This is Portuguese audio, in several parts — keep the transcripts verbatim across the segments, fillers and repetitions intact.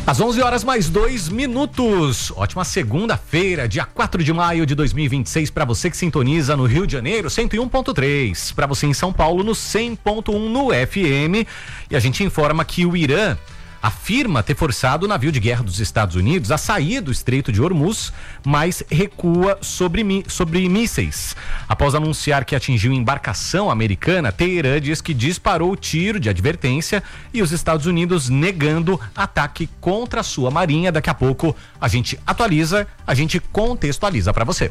Às onze horas mais dois minutos. Ótima segunda-feira, dia quatro de maio de dois mil e vinte e seis, para você que sintoniza no Rio de Janeiro, cento e um ponto três, para você em São Paulo no cem ponto um no F M. E a gente informa que o Irã afirma ter forçado o navio de guerra dos Estados Unidos a sair do Estreito de Hormuz, mas recua sobre, sobre mísseis. Após anunciar que atingiu embarcação americana, Teherã diz que disparou o tiro de advertência e os Estados Unidos negando ataque contra a sua marinha. Daqui a pouco a gente atualiza, a gente contextualiza para você.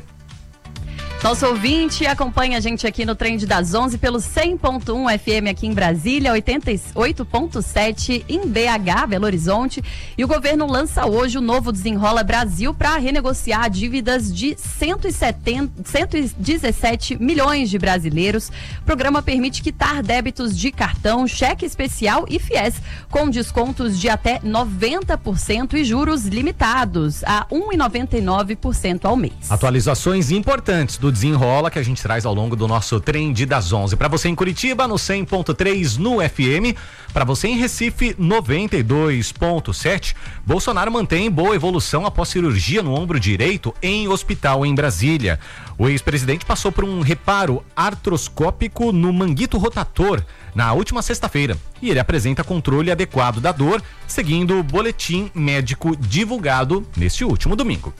Nosso ouvinte acompanha a gente aqui no Trend das onze pelo cem ponto um F M aqui em Brasília, oitenta e oito ponto sete em B H, Belo Horizonte. E o governo lança hoje o novo Desenrola Brasil para renegociar dívidas de cento e setenta, cento e dezessete milhões de brasileiros. O programa permite quitar débitos de cartão, cheque especial e fiéis, com descontos de até noventa por cento e juros limitados a um vírgula noventa e nove por cento ao mês. Atualizações importantes do Desenrola que a gente traz ao longo do nosso Trend das onze. Para você em Curitiba, no cem ponto três no F M. Para você em Recife, noventa e dois ponto sete. Bolsonaro mantém boa evolução após cirurgia no ombro direito em hospital em Brasília. O ex-presidente passou por um reparo artroscópico no manguito rotator na última sexta-feira e ele apresenta controle adequado da dor, seguindo o boletim médico divulgado neste último domingo.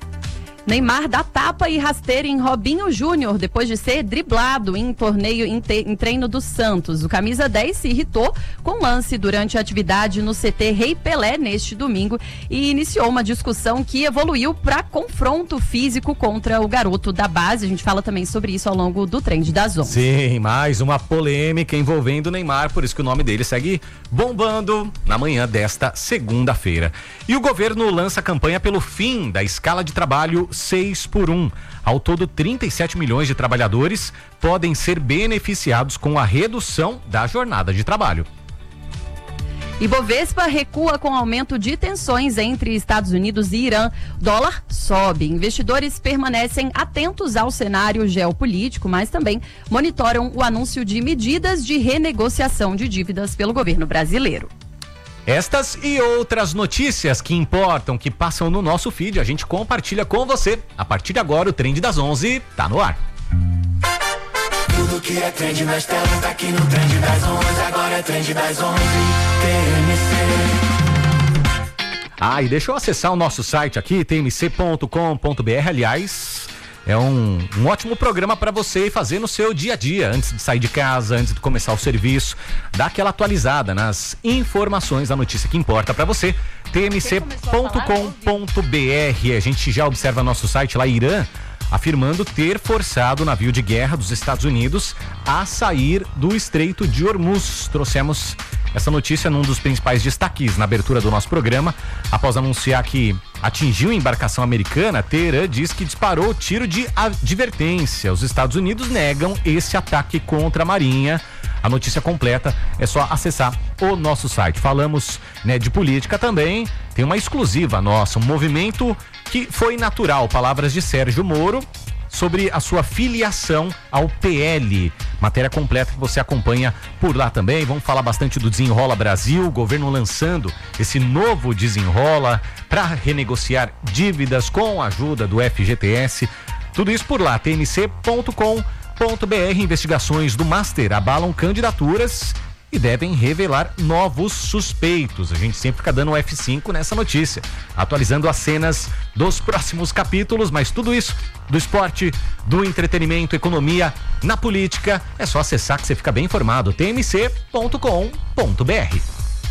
Neymar dá tapa e rasteira em Robinho Júnior depois de ser driblado em torneio em, te, em treino do Santos. O camisa dez se irritou com lance durante a atividade no C T Rei Pelé neste domingo e iniciou uma discussão que evoluiu para confronto físico contra o garoto da base. A gente fala também sobre isso ao longo do Trend das onze. Sim, mais uma polêmica envolvendo o Neymar, por isso que o nome dele segue bombando na manhã desta segunda-feira. E o governo lança campanha pelo fim da escala de trabalho seis por um. Ao todo, trinta e sete milhões de trabalhadores podem ser beneficiados com a redução da jornada de trabalho. Ibovespa recua com aumento de tensões entre Estados Unidos e Irã. Dólar sobe. Investidores permanecem atentos ao cenário geopolítico, mas também monitoram o anúncio de medidas de renegociação de dívidas pelo governo brasileiro. Estas e outras notícias que importam, que passam no nosso feed, a gente compartilha com você. A partir de agora, o Trend das onze tá no ar. Tudo que é trend nas telas tá aqui no Trend das onze. Agora é Trend das onze, T M C. Ah, e deixa eu acessar o nosso site aqui, t m c ponto com ponto b r. Aliás, é um, um ótimo programa para você fazer no seu dia a dia, antes de sair de casa, antes de começar o serviço. Dá aquela atualizada nas informações da notícia que importa para você. t m c ponto com ponto b r. A gente já observa nosso site lá, Irã, afirmando ter forçado o navio de guerra dos Estados Unidos a sair do Estreito de Hormuz. Trouxemos essa notícia num dos principais destaques na abertura do nosso programa. Após anunciar que atingiu embarcação americana, Teherã diz que disparou tiro de advertência. Os Estados Unidos negam esse ataque contra a marinha. A notícia completa é só acessar o nosso site. Falamos, né, de política também. Tem uma exclusiva nossa, um movimento que foi natural. Palavras de Sérgio Moro sobre a sua filiação ao P L. Matéria completa que você acompanha por lá também. Vamos falar bastante do Desenrola Brasil, o governo lançando esse novo Desenrola para renegociar dívidas com a ajuda do F G T S. Tudo isso por lá, t m c ponto com ponto b r. Investigações do Master abalam candidaturas e devem revelar novos suspeitos. A gente sempre fica dando um F cinco nessa notícia, atualizando as cenas dos próximos capítulos, mas tudo isso do esporte, do entretenimento, economia, na política, é só acessar que você fica bem informado, t m c ponto com ponto b r.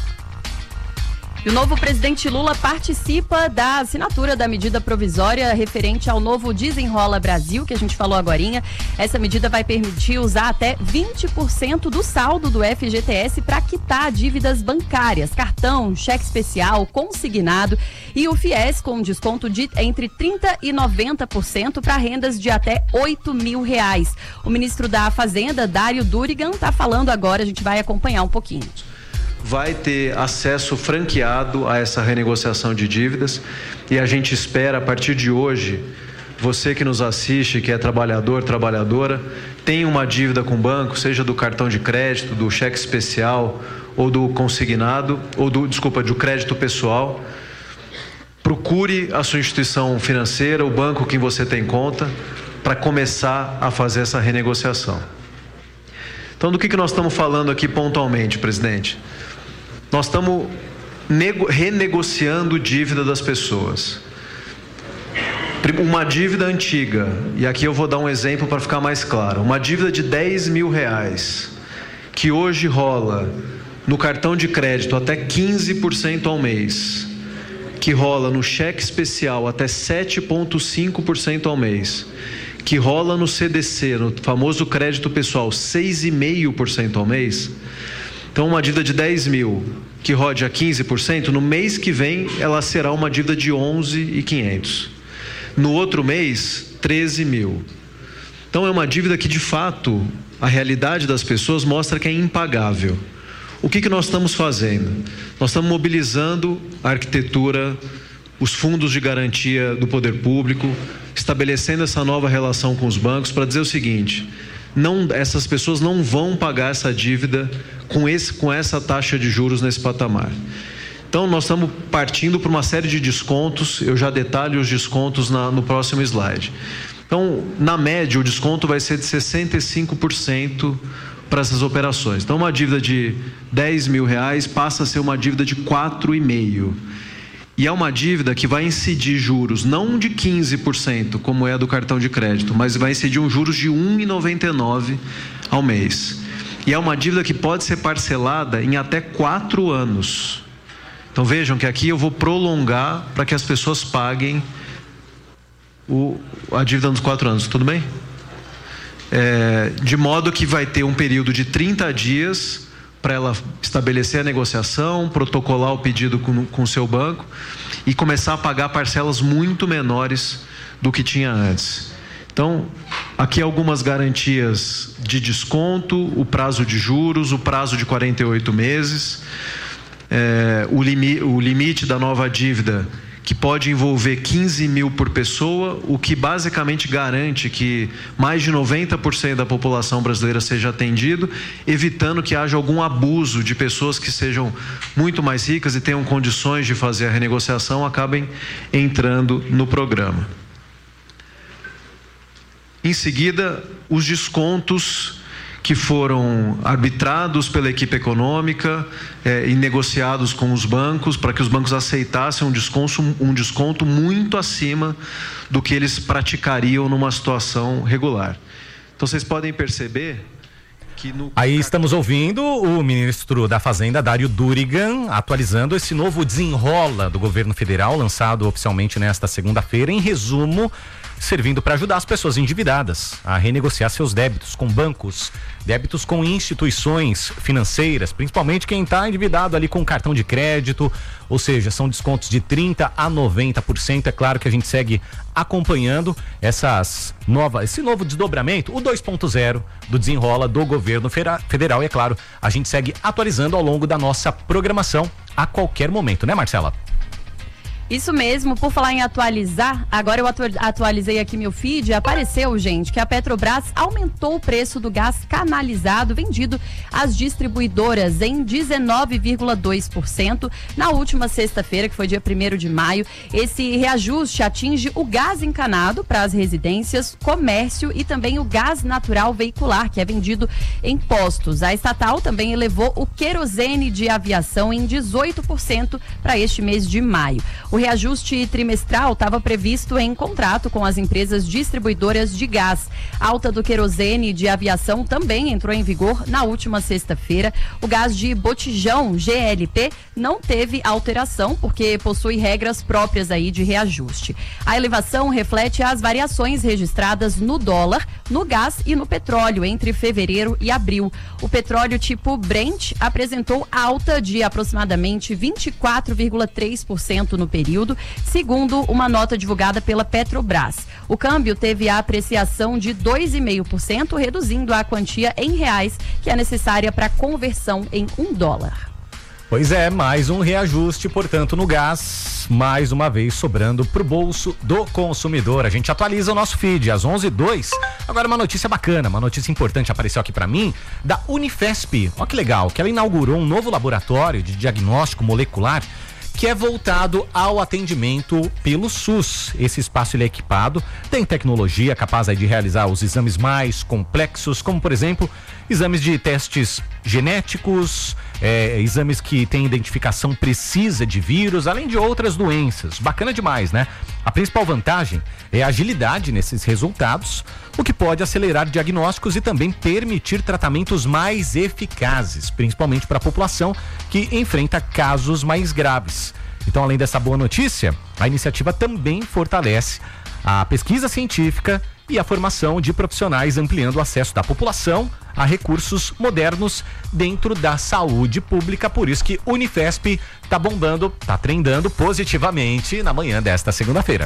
E o novo presidente Lula participa da assinatura da medida provisória referente ao novo Desenrola Brasil, que a gente falou agorinha. Essa medida vai permitir usar até vinte por cento do saldo do F G T S para quitar dívidas bancárias, cartão, cheque especial, consignado e o fiéis com desconto de entre trinta por cento e noventa por cento para rendas de até oito mil reais. O ministro da Fazenda, Dário Durigan, está falando agora, a gente vai acompanhar um pouquinho. Vai ter acesso franqueado a essa renegociação de dívidas e a gente espera, a partir de hoje, você que nos assiste, que é trabalhador, trabalhadora, tem uma dívida com o banco, seja do cartão de crédito, do cheque especial ou do consignado, ou do, desculpa, do crédito pessoal. Procure a sua instituição financeira, o banco que você tem conta, para começar a fazer essa renegociação. Então, do que, que nós estamos falando aqui pontualmente, presidente? Nós estamos renegociando dívida das pessoas. Uma dívida antiga, e aqui eu vou dar um exemplo para ficar mais claro. Uma dívida de dez mil reais, que hoje rola no cartão de crédito até quinze por cento ao mês, que rola no cheque especial até sete vírgula cinco por cento ao mês, que rola no C D C, no famoso crédito pessoal, seis vírgula cinco por cento ao mês. Então, uma dívida de dez mil que rode a quinze por cento, no mês que vem ela será uma dívida de onze mil e quinhentos. No outro mês, treze mil. Então, é uma dívida que, de fato, a realidade das pessoas mostra que é impagável. O que, que nós estamos fazendo? Nós estamos mobilizando a arquitetura, os fundos de garantia do poder público, estabelecendo essa nova relação com os bancos para dizer o seguinte: não, essas pessoas não vão pagar essa dívida com, esse, com essa taxa de juros nesse patamar. Então, nós estamos partindo para uma série de descontos, eu já detalho os descontos na, no próximo slide. Então, na média, o desconto vai ser de sessenta e cinco por cento para essas operações. Então, uma dívida de dez mil reais passa a ser uma dívida de quatro vírgula cinco por cento. E é uma dívida que vai incidir juros não de quinze por cento, como é a do cartão de crédito, mas vai incidir um juros de um vírgula noventa e nove por cento ao mês. E é uma dívida que pode ser parcelada em até quatro anos. Então, vejam que aqui eu vou prolongar para que as pessoas paguem o, a dívida nos quatro anos. Tudo bem? É, de modo que vai ter um período de trinta dias para ela estabelecer a negociação, protocolar o pedido com o seu banco e começar a pagar parcelas muito menores do que tinha antes. Então, aqui algumas garantias de desconto, o prazo de juros, o prazo de quarenta e oito meses, é, o, limi, o limite da nova dívida, que pode envolver quinze mil por pessoa, o que basicamente garante que mais de noventa por cento da população brasileira seja atendido, evitando que haja algum abuso de pessoas que sejam muito mais ricas e tenham condições de fazer a renegociação, acabem entrando no programa. Em seguida, os descontos que foram arbitrados pela equipe econômica eh, e negociados com os bancos para que os bancos aceitassem um desconto, um desconto muito acima do que eles praticariam numa situação regular. Então, vocês podem perceber que no... Aí estamos ouvindo o ministro da Fazenda, Dário Durigan, atualizando esse novo desenrola do governo federal, lançado oficialmente nesta segunda-feira. Em resumo, servindo para ajudar as pessoas endividadas a renegociar seus débitos com bancos, débitos com instituições financeiras, principalmente quem está endividado ali com cartão de crédito, ou seja, são descontos de trinta a noventa por cento. É claro que a gente segue acompanhando essas novas, esse novo desdobramento, o dois ponto zero do desenrola do governo federal, e é claro, a gente segue atualizando ao longo da nossa programação a qualquer momento, né, Marcela? Isso mesmo, por falar em atualizar, agora eu atu atualizei aqui meu feed, apareceu, gente, que a Petrobras aumentou o preço do gás canalizado vendido às distribuidoras em dezenove vírgula dois por cento na última sexta-feira, que foi dia primeiro de maio. Esse reajuste atinge o gás encanado para as residências, comércio e também o gás natural veicular, que é vendido em postos. A estatal também elevou o querosene de aviação em dezoito por cento para este mês de maio. O reajuste trimestral estava previsto em contrato com as empresas distribuidoras de gás. A alta do querosene de aviação também entrou em vigor na última sexta-feira. O gás de botijão G L P não teve alteração porque possui regras próprias aí de reajuste. A elevação reflete as variações registradas no dólar, no gás e no petróleo entre fevereiro e abril. O petróleo tipo Brent apresentou alta de aproximadamente vinte e quatro vírgula três por cento no período, segundo uma nota divulgada pela Petrobras. O câmbio teve a apreciação de dois vírgula cinco por cento, reduzindo a quantia em reais que é necessária para conversão em um dólar. Pois é, mais um reajuste, portanto, no gás, mais uma vez sobrando pro bolso do consumidor. A gente atualiza o nosso feed às onze e dois. Agora uma notícia bacana, uma notícia importante apareceu aqui pra mim, da Unifesp. Olha que legal, que ela inaugurou um novo laboratório de diagnóstico molecular que é voltado ao atendimento pelo SUS. Esse espaço ele é equipado, tem tecnologia capaz aí de realizar os exames mais complexos, como por exemplo, exames de testes genéticos, é, exames que têm identificação precisa de vírus, além de outras doenças. Bacana demais, né? A principal vantagem é a agilidade nesses resultados, o que pode acelerar diagnósticos e também permitir tratamentos mais eficazes, principalmente para a população que enfrenta casos mais graves. Então, além dessa boa notícia, a iniciativa também fortalece a pesquisa científica e a formação de profissionais, ampliando o acesso da população a recursos modernos dentro da saúde pública. Por isso que Unifesp tá bombando, tá trendando positivamente na manhã desta segunda-feira.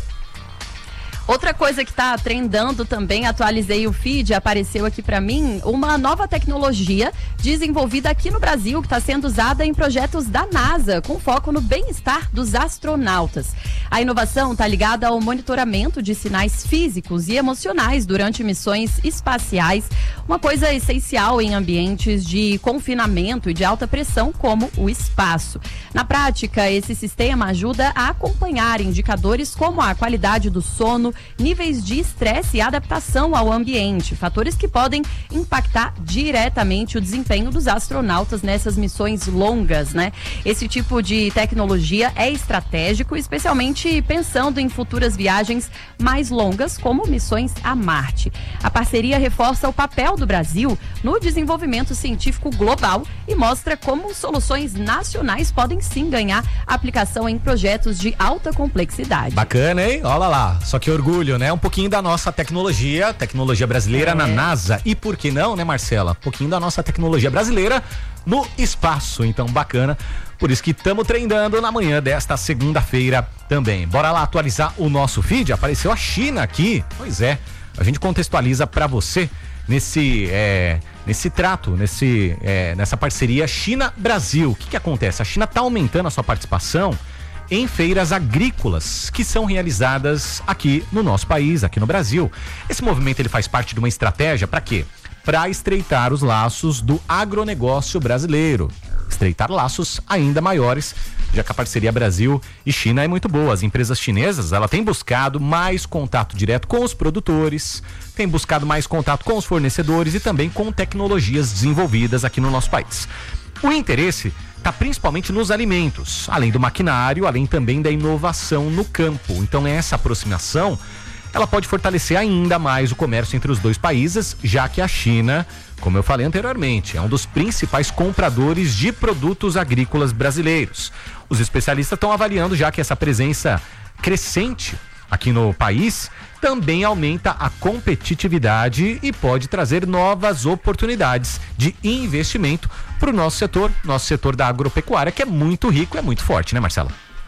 Outra coisa que está trendando também, atualizei o feed, apareceu aqui para mim, uma nova tecnologia desenvolvida aqui no Brasil, que está sendo usada em projetos da NASA, com foco no bem-estar dos astronautas. A inovação está ligada ao monitoramento de sinais físicos e emocionais durante missões espaciais, uma coisa essencial em ambientes de confinamento e de alta pressão, como o espaço. Na prática, esse sistema ajuda a acompanhar indicadores como a qualidade do sono, níveis de estresse e adaptação ao ambiente, fatores que podem impactar diretamente o desempenho dos astronautas nessas missões longas, né? Esse tipo de tecnologia é estratégico, especialmente pensando em futuras viagens mais longas, como missões a Marte. A parceria reforça o papel do Brasil no desenvolvimento científico global e mostra como soluções nacionais podem sim ganhar aplicação em projetos de alta complexidade. Bacana, hein? Olha lá, só que orgulho, né? Um pouquinho da nossa tecnologia, tecnologia brasileira é. na NASA. E por que não, né, Marcela? Um pouquinho da nossa tecnologia brasileira no espaço. Então, bacana. Por isso que estamos treinando na manhã desta segunda-feira também. Bora lá atualizar o nosso feed. Apareceu a China aqui. Pois é, a gente contextualiza para você nesse, é, nesse trato, nesse, é, nessa parceria China-Brasil. O que que acontece? A China está aumentando a sua participação em feiras agrícolas que são realizadas aqui no nosso país, aqui no Brasil. Esse movimento ele faz parte de uma estratégia para quê? Para estreitar os laços do agronegócio brasileiro, estreitar laços ainda maiores, já que a parceria Brasil e China é muito boa. As empresas chinesas, ela tem buscado mais contato direto com os produtores, tem buscado mais contato com os fornecedores e também com tecnologias desenvolvidas aqui no nosso país. O interesse está principalmente nos alimentos, além do maquinário, além também da inovação no campo. Então essa aproximação, ela pode fortalecer ainda mais o comércio entre os dois países, já que a China, como eu falei anteriormente, é um dos principais compradores de produtos agrícolas brasileiros. Os especialistas estão avaliando já que essa presença crescente aqui no país também aumenta a competitividade e pode trazer novas oportunidades de investimento para o nosso setor, nosso setor da agropecuária, que é muito rico, é muito forte, né, Marcela?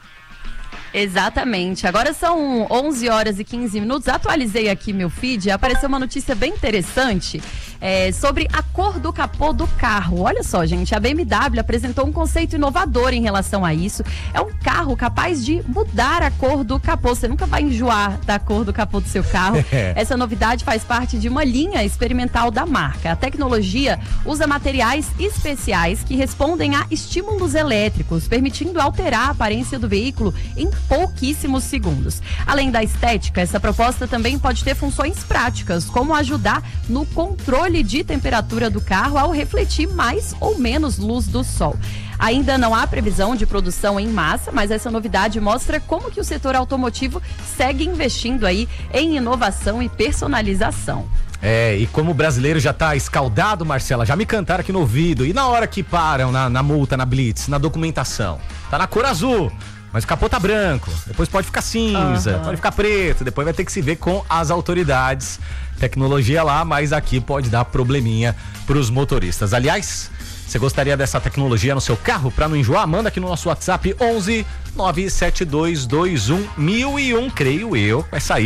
Exatamente. Agora são onze horas e quinze minutos. Atualizei aqui meu feed. Apareceu uma notícia bem interessante é, sobre a cor do capô do carro. Olha só, gente, a B M W apresentou um conceito inovador em relação a isso. É um carro capaz de mudar a cor do capô. Você nunca vai enjoar da cor do capô do seu carro. Essa novidade faz parte de uma linha experimental da marca. A tecnologia usa materiais especiais que respondem a estímulos elétricos, permitindo alterar a aparência do veículo em pouquíssimos segundos. Além da estética, essa proposta também pode ter funções práticas, como ajudar no controle de temperatura do carro ao refletir mais ou menos luz do sol. Ainda não há previsão de produção em massa, mas essa novidade mostra como que o setor automotivo segue investindo aí em inovação e personalização. É, e como o brasileiro já tá escaldado, Marcela, já me cantaram aqui no ouvido, e na hora que param na, na multa, na blitz, na documentação, tá na cor azul, mas o capô tá branco, depois pode ficar cinza, uhum. pode ficar preto, depois vai ter que se ver com as autoridades. Tecnologia lá, mas aqui pode dar probleminha pros motoristas. Aliás, você gostaria dessa tecnologia no seu carro para não enjoar? Manda aqui no nosso WhatsApp onze nove sete dois dois um mil e um, creio eu, vai sair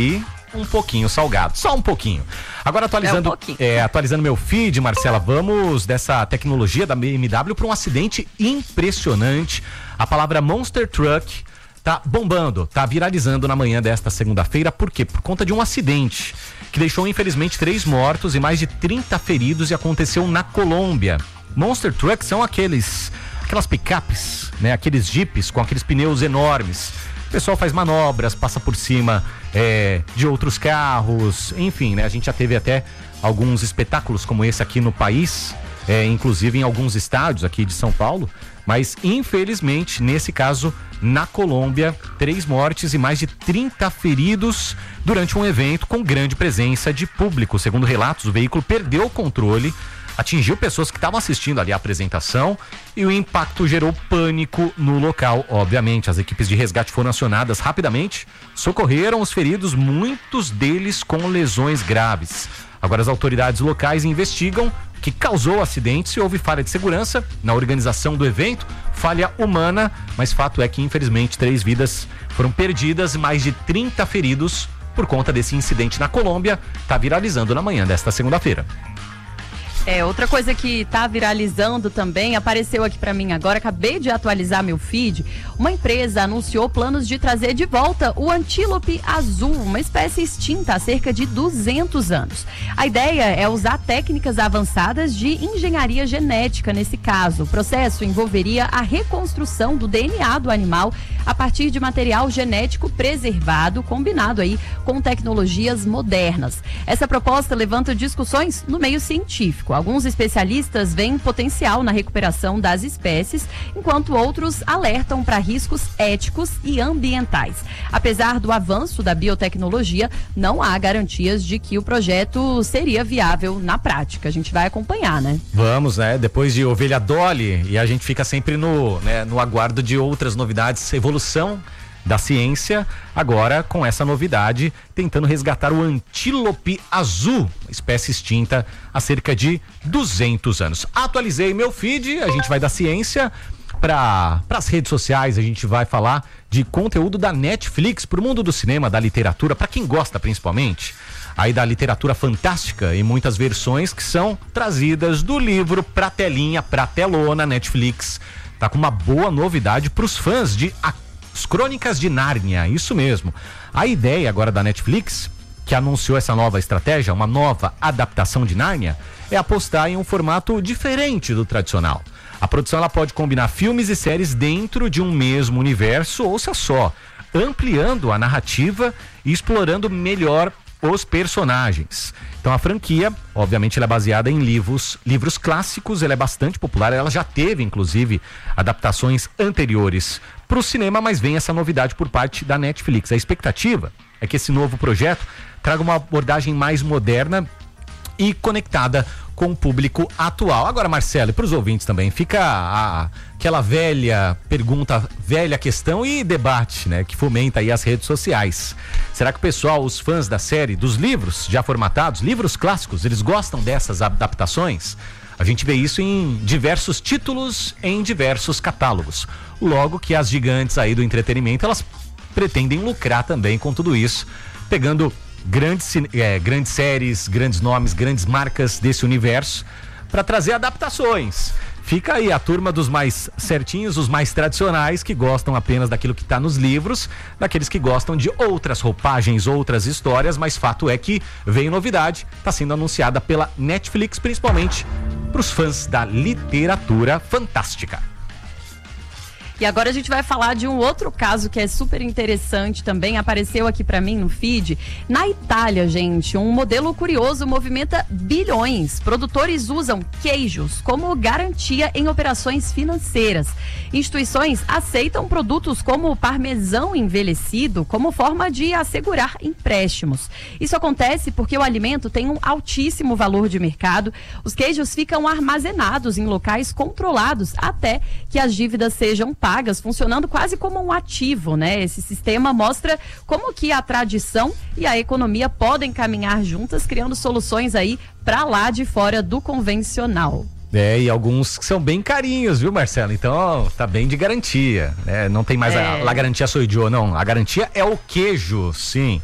um pouquinho salgado, só um pouquinho. Agora atualizando, é um pouquinho. É, atualizando meu feed, Marcela, vamos dessa tecnologia da B M W para um acidente impressionante. A palavra Monster Truck tá bombando, tá viralizando na manhã desta segunda-feira. Por quê? Por conta de um acidente que deixou infelizmente três mortos e mais de trinta feridos e aconteceu na Colômbia. Monster Trucks são aqueles, aquelas picapes, né? Aqueles jipes com aqueles pneus enormes. O pessoal faz manobras, passa por cima é, de outros carros, enfim, né? A gente já teve até alguns espetáculos como esse aqui no país, é, inclusive em alguns estádios aqui de São Paulo, mas infelizmente, nesse caso, na Colômbia, três mortes e mais de trinta feridos durante um evento com grande presença de público. Segundo relatos, o veículo perdeu o controle, atingiu pessoas que estavam assistindo ali a apresentação e o impacto gerou pânico no local. Obviamente, as equipes de resgate foram acionadas rapidamente, socorreram os feridos, muitos deles com lesões graves. Agora as autoridades locais investigam o que causou o acidente, se houve falha de segurança na organização do evento, falha humana, mas fato é que infelizmente três vidas foram perdidas e mais de trinta feridos por conta desse incidente na Colômbia. Está viralizando na manhã desta segunda-feira. É, outra coisa que tá viralizando também, apareceu aqui pra mim agora, acabei de atualizar meu feed, uma empresa anunciou planos de trazer de volta o antílope azul, uma espécie extinta há cerca de duzentos anos. A ideia é usar técnicas avançadas de engenharia genética nesse caso. O processo envolveria a reconstrução do D N A do animal a partir de material genético preservado, combinado aí com tecnologias modernas. Essa proposta levanta discussões no meio científico. Alguns especialistas veem potencial na recuperação das espécies, enquanto outros alertam para riscos éticos e ambientais. Apesar do avanço da biotecnologia, não há garantias de que o projeto seria viável na prática. A gente vai acompanhar, né? Vamos, né? Depois de Ovelha Dolly, e a gente fica sempre no, né, no aguardo de outras novidades, evolução da ciência, agora com essa novidade, tentando resgatar o antílope azul, espécie extinta há cerca de duzentos anos. Atualizei meu feed, a gente vai da ciência para as redes sociais, a gente vai falar de conteúdo da Netflix para o mundo do cinema, da literatura, para quem gosta principalmente aí da literatura fantástica e muitas versões que são trazidas do livro pra telinha, pra telona. Netflix tá com uma boa novidade para os fãs de A As Crônicas de Nárnia, isso mesmo. A ideia agora da Netflix, que anunciou essa nova estratégia, uma nova adaptação de Nárnia, é apostar em um formato diferente do tradicional. A produção ela pode combinar filmes e séries dentro de um mesmo universo, ouça só, ampliando a narrativa e explorando melhor os personagens. Então a franquia, obviamente, ela é baseada em livros, livros clássicos, ela é bastante popular, ela já teve, inclusive, adaptações anteriores para o cinema, mas vem essa novidade por parte da Netflix. A expectativa é que esse novo projeto traga uma abordagem mais moderna e conectada com o público atual. Agora, Marcelo, e para os ouvintes também, fica a, aquela velha pergunta, velha questão e debate, né, que fomenta aí as redes sociais. Será que o pessoal, os fãs da série, dos livros já formatados, livros clássicos, eles gostam dessas adaptações? A gente vê isso em diversos títulos, em diversos catálogos. Logo que as gigantes aí do entretenimento, elas pretendem lucrar também com tudo isso, pegando grandes, é, grandes séries, grandes nomes, grandes marcas desse universo para trazer adaptações. Fica aí a turma dos mais certinhos, os mais tradicionais, que gostam apenas daquilo que está nos livros, daqueles que gostam de outras roupagens, outras histórias, mas fato é que veio novidade, está sendo anunciada pela Netflix, principalmente para os fãs da literatura fantástica. E agora a gente vai falar de um outro caso que é super interessante também, apareceu aqui pra mim no feed. Na Itália, gente, um modelo curioso movimenta bilhões. Produtores usam queijos como garantia em operações financeiras. Instituições aceitam produtos como o parmesão envelhecido como forma de assegurar empréstimos. Isso acontece porque o alimento tem um altíssimo valor de mercado. Os queijos ficam armazenados em locais controlados até que as dívidas sejam pagas. Pagas, funcionando quase como um ativo, né? Esse sistema mostra como que a tradição e a economia podem caminhar juntas, criando soluções aí para lá de fora do convencional. É, e alguns que são bem carinhos, viu, Marcelo? Então, ó, tá bem de garantia, né? Não tem mais é. a, a garantia sou idiota, não. A garantia é o queijo, sim.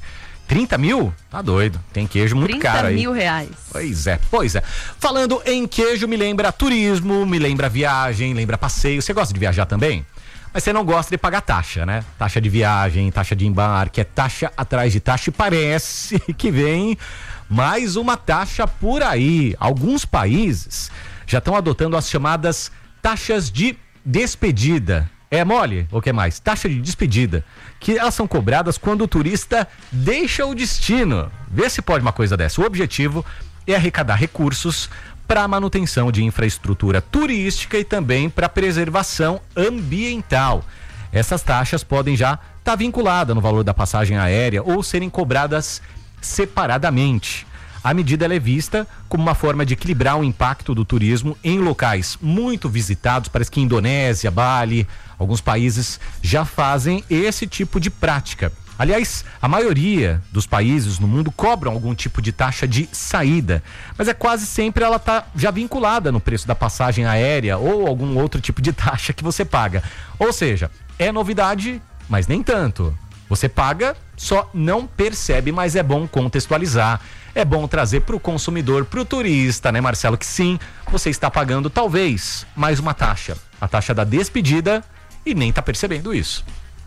trinta mil? Tá doido. Tem queijo muito caro aí. trinta mil reais. Pois é, pois é. Falando em queijo, me lembra turismo, me lembra viagem, lembra passeio. Você gosta de viajar também? Mas você não gosta de pagar taxa, né? Taxa de viagem, taxa de embarque, é taxa atrás de taxa e parece que vem mais uma taxa por aí. Alguns países já estão adotando as chamadas taxas de despedida. É mole? Ou que mais? Taxa de despedida. Que elas são cobradas quando o turista deixa o destino. Vê se pode uma coisa dessa. O objetivo é arrecadar recursos para a manutenção de infraestrutura turística e também para preservação ambiental. Essas taxas podem já estar tá vinculadas no valor da passagem aérea ou serem cobradas separadamente. A medida ela é vista como uma forma de equilibrar o impacto do turismo em locais muito visitados. Parece que Indonésia, Bali, alguns países já fazem esse tipo de prática. Aliás, a maioria dos países no mundo cobram algum tipo de taxa de saída, mas é quase sempre ela está já vinculada no preço da passagem aérea ou algum outro tipo de taxa que você paga. Ou seja, é novidade, mas nem tanto. Você paga, só não percebe, mas é bom contextualizar. É bom trazer para o consumidor, para o turista, né, Marcelo? Que sim, você está pagando talvez mais uma taxa. A taxa da despedida e nem está percebendo isso.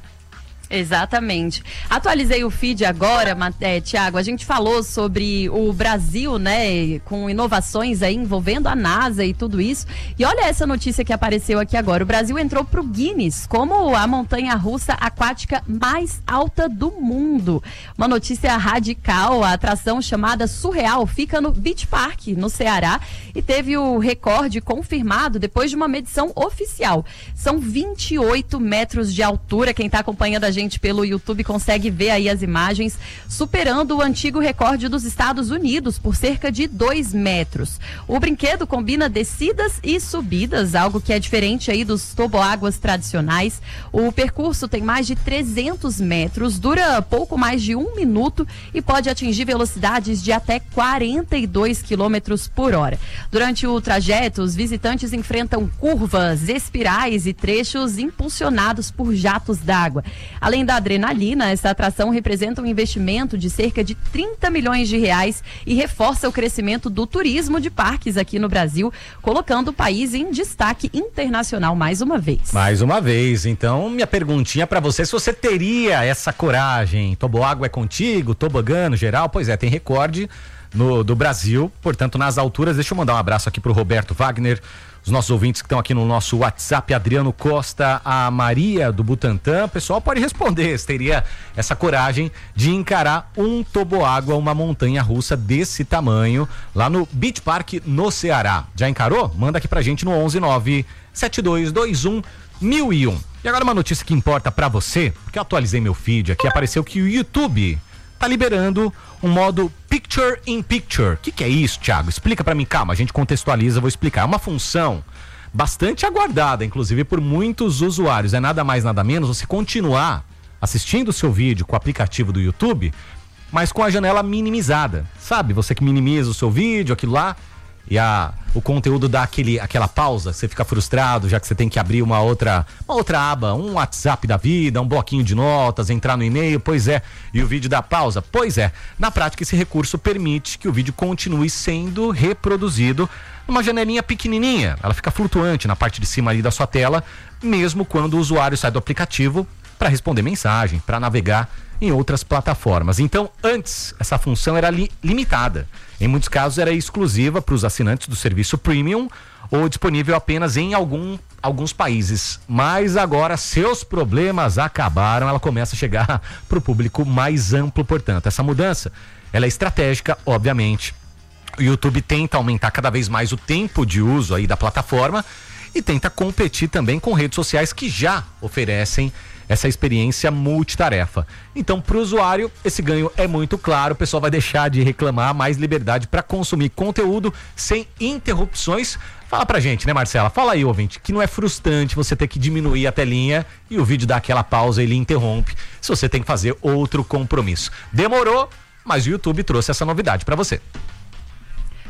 Exatamente. Atualizei o feed agora, é, Tiago, a gente falou sobre o Brasil, né, com inovações aí envolvendo a NASA e tudo isso, e olha essa notícia que apareceu aqui agora, o Brasil entrou pro Guinness como a montanha-russa aquática mais alta do mundo. Uma notícia radical, a atração chamada Surreal fica no Beach Park, no Ceará, e teve o recorde confirmado depois de uma medição oficial. São vinte e oito metros de altura, quem está acompanhando a gente gente pelo YouTube consegue ver aí as imagens, superando o antigo recorde dos Estados Unidos por cerca de dois metros. O brinquedo combina descidas e subidas, algo que é diferente aí dos toboáguas tradicionais. O percurso tem mais de trezentos metros, dura pouco mais de um minuto e pode atingir velocidades de até quarenta e dois quilômetros por hora. Durante o trajeto, os visitantes enfrentam curvas, espirais e trechos impulsionados por jatos d'água. Além da adrenalina, essa atração representa um investimento de cerca de trinta milhões de reais e reforça o crescimento do turismo de parques aqui no Brasil, colocando o país em destaque internacional mais uma vez. Mais uma vez, então minha perguntinha para você, se você teria essa coragem, toboágua é contigo, tobogã no geral, pois é, tem recorde no, do Brasil, portanto nas alturas. Deixa eu mandar um abraço aqui pro Roberto Wagner, os nossos ouvintes que estão aqui no nosso WhatsApp, Adriano Costa, a Maria do Butantã. O pessoal pode responder se teria essa coragem de encarar um toboágua, uma montanha russa desse tamanho lá no Beach Park no Ceará. Já encarou? Manda aqui pra gente no onze nove sete dois dois um mil e um. E agora uma notícia que importa pra você, porque eu atualizei meu feed aqui, apareceu que o YouTube tá liberando um modo Picture in Picture. O que, que é isso, Thiago? Explica pra mim, calma, a gente contextualiza, vou explicar. É uma função bastante aguardada, inclusive por muitos usuários. É nada mais, nada menos você continuar assistindo o seu vídeo com o aplicativo do YouTube, mas com a janela minimizada. Sabe, você que minimiza o seu vídeo, aquilo lá, e a, o conteúdo dá aquele, aquela pausa, você fica frustrado, já que você tem que abrir uma outra, uma outra aba, um WhatsApp da vida, um bloquinho de notas, entrar no e-mail, pois é, e o vídeo dá pausa, pois é. Na prática, esse recurso permite que o vídeo continue sendo reproduzido numa janelinha pequenininha, ela fica flutuante na parte de cima ali da sua tela, mesmo quando o usuário sai do aplicativo para responder mensagem, para navegar em outras plataformas. Então, antes, essa função era li- limitada. Em muitos casos, era exclusiva para os assinantes do serviço Premium ou disponível apenas em algum, alguns países. Mas agora, seus problemas acabaram, ela começa a chegar para o público mais amplo, portanto. Essa mudança, ela é estratégica, obviamente. O YouTube tenta aumentar cada vez mais o tempo de uso aí da plataforma e tenta competir também com redes sociais que já oferecem essa experiência multitarefa. Então, para o usuário, esse ganho é muito claro, o pessoal vai deixar de reclamar, mais liberdade para consumir conteúdo sem interrupções. Fala pra gente, né, Marcela? Fala aí, ouvinte, que não é frustrante você ter que diminuir a telinha e o vídeo dá aquela pausa e ele interrompe, se você tem que fazer outro compromisso. Demorou, mas o YouTube trouxe essa novidade para você.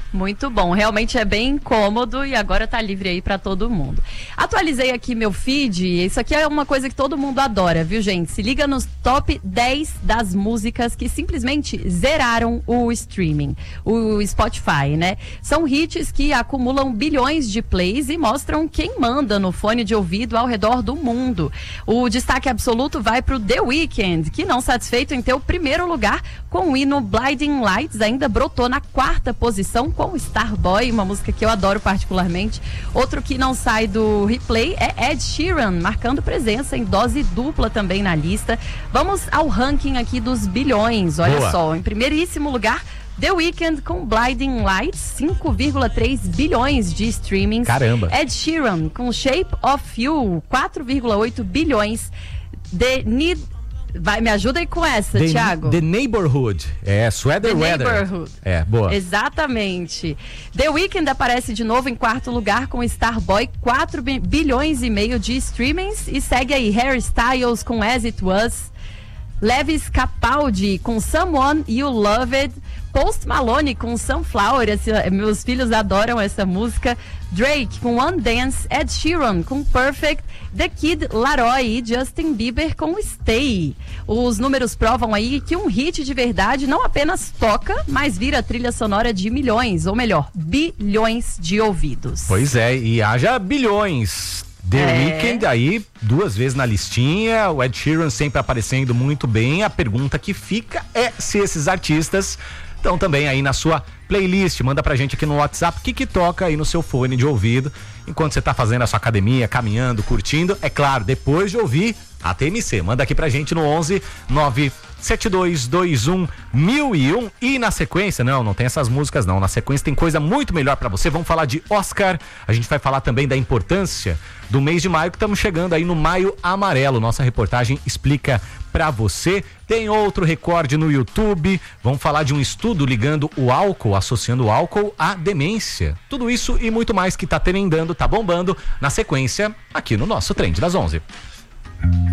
Muito bom, realmente é bem cômodo e agora tá livre aí pra todo mundo. Atualizei aqui meu feed, isso aqui é uma coisa que todo mundo adora, viu, gente? Se liga nos top dez das músicas que simplesmente zeraram o streaming, o Spotify, né? São hits que acumulam bilhões de plays e mostram quem manda no fone de ouvido ao redor do mundo. O destaque absoluto vai pro The Weeknd, que não satisfeito em ter o primeiro lugar com o hino Blinding Lights, ainda brotou na quarta posição com Starboy, uma música que eu adoro particularmente. Outro que não sai do replay é Ed Sheeran, marcando presença em dose dupla também na lista. Vamos ao ranking aqui dos bilhões, olha Boa. só, em primeiríssimo lugar The Weeknd com Blinding Lights, cinco vírgula três bilhões de streamings. Caramba. Ed Sheeran com Shape of You, quatro vírgula oito bilhões. The Need... Vai, me ajuda aí com essa, The, Thiago. The Neighborhood. É, Sweater The Weather. Neighborhood. É, boa. Exatamente. The Weeknd aparece de novo em quarto lugar com Starboy, quatro bilhões e meio de streamings. E segue aí Harry Styles com As It Was, Lewis Capaldi com Someone You Loved, Post Malone com Sunflower, esse, meus filhos adoram essa música, Drake com One Dance, Ed Sheeran com Perfect, The Kid Laroi e Justin Bieber com Stay. Os números provam aí que um hit de verdade não apenas toca, mas vira trilha sonora de milhões, ou melhor, bilhões de ouvidos. Pois é, e haja bilhões. The É. Weeknd aí, duas vezes na listinha, o Ed Sheeran sempre aparecendo muito bem. A pergunta que fica é se esses artistas estão também aí na sua playlist. Manda pra gente aqui no WhatsApp o que que toca aí no seu fone de ouvido enquanto você tá fazendo a sua academia, caminhando, curtindo. É claro, depois de ouvir a T M C. Manda aqui pra gente no onze nove sete dois dois um mil e um. E na sequência, não, não tem essas músicas não. Na sequência tem coisa muito melhor pra você. Vamos falar de Oscar. A gente vai falar também da importância do mês de maio, que estamos chegando aí no Maio Amarelo. Nossa reportagem explica pra você. Tem outro recorde no YouTube. Vamos falar de um estudo ligando o álcool, associando o álcool à demência. Tudo isso e muito mais que tá trendando, tá bombando na sequência aqui no nosso Trend das onze.